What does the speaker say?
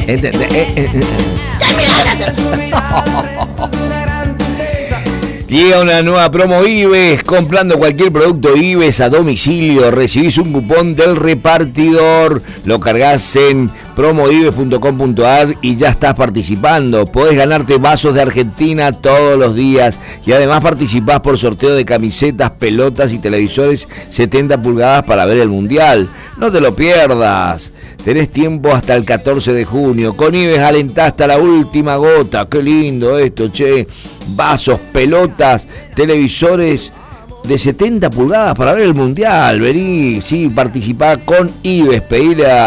Llega una nueva promo Ives. Comprando cualquier producto Ives a domicilio, recibís un cupón del repartidor. Lo cargas en promoives.com.ar y ya estás participando. Podés ganarte vasos de Argentina todos los días. Y además participás por sorteo de camisetas, pelotas y televisores 70 pulgadas para ver el Mundial. No te lo pierdas. Tenés tiempo hasta el 14 de junio. Con Ives alentá hasta la última gota. Qué lindo esto, che. Vasos, pelotas, televisores de 70 pulgadas para ver el Mundial. Vení, sí, participá con Ives. Pedile a